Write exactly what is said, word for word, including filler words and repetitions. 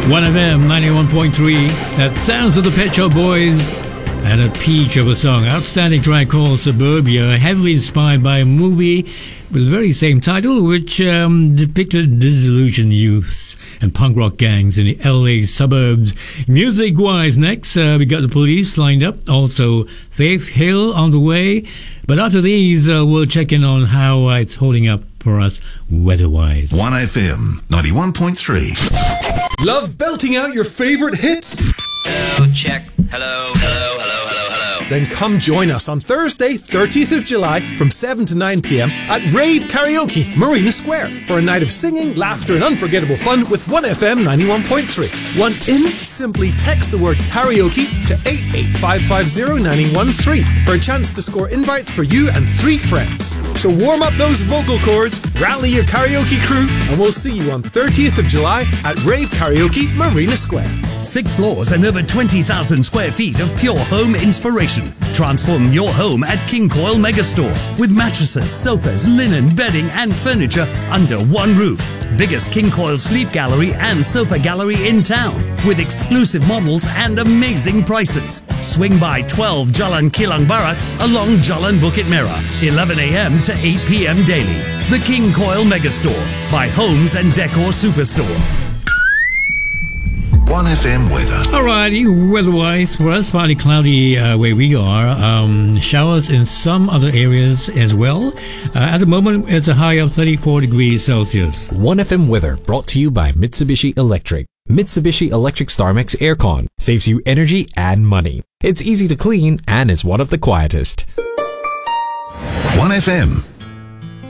one F M ninety-one point three. That sounds of the Pet Shop Boys and a peach of a song. Outstanding track called Suburbia, heavily inspired by a movie with the very same title, which um, depicted disillusioned youths and punk rock gangs in the L A suburbs. Music-wise, next, uh, we got the Police lined up. Also, Faith Hill on the way. But after these, uh, we'll check in on how uh, it's holding up for us weather-wise. one F M ninety-one point three. Love belting out your favorite hits? Hello, check. Hello, hello, hello, hello, hello. Then come join us on Thursday, thirtieth of July from seven to nine p.m. at Rave Karaoke, Marina Square, for a night of singing, laughter and unforgettable fun with one F M ninety-one point three. Want in? Simply text the word karaoke to eight eight five five zero nine one three for a chance to score invites for you and three friends. So warm up those vocal cords, rally your karaoke crew, and we'll see you on thirtieth of July at Rave Karaoke, Marina Square. Six floors and over twenty thousand square feet of pure home inspiration. Transform your home at King Coil Megastore with mattresses, sofas, linen, bedding and furniture under one roof. Biggest King Coil sleep gallery and sofa gallery in town with exclusive models and amazing prices. Swing by twelve Jalan Kilang Barat along Jalan Bukit Merah, eleven a.m. to eight p.m. daily. The King Coil Megastore by Homes and Decor Superstore. one F M weather. Alrighty, weather-wise, for us, partly cloudy uh, where we are. Um, showers in some other areas as well. Uh, at the moment, it's a high of thirty-four degrees Celsius. one F M weather brought to you by Mitsubishi Electric. Mitsubishi Electric StarMax Aircon saves you energy and money. It's easy to clean and is one of the quietest. one F M